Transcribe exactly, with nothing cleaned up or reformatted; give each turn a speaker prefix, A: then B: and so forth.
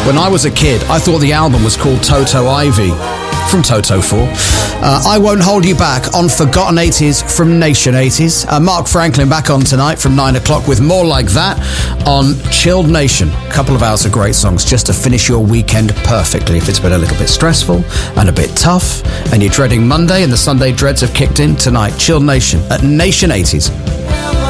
A: When I was a kid, I thought the album was called Toto Ivy from Toto four. Uh, I Won't Hold You Back on Forgotten eighties from Nation eighties. Uh, Mark Franklin back on tonight from nine o'clock with more like that on Chilled Nation. A couple of hours of great songs just to finish your weekend perfectly. If it's been a little bit stressful and a bit tough and you're dreading Monday and the Sunday dreads have kicked in tonight, Chilled Nation at Nation eighties.